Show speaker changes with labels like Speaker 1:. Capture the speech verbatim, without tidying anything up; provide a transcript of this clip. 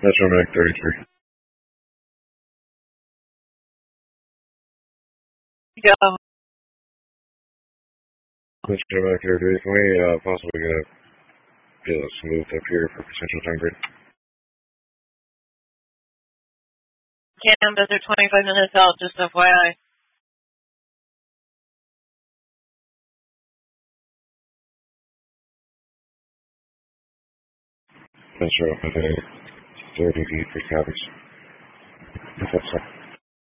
Speaker 1: Metro Mac thirty-three.
Speaker 2: Yeah.
Speaker 1: Metro Mac thirty-three. Can we uh, possibly get a, get us moved up here for potential downgrade?
Speaker 2: Cam, but they're twenty-five minutes out, just F Y I.
Speaker 1: Metro, okay. thirty for copies. That's up.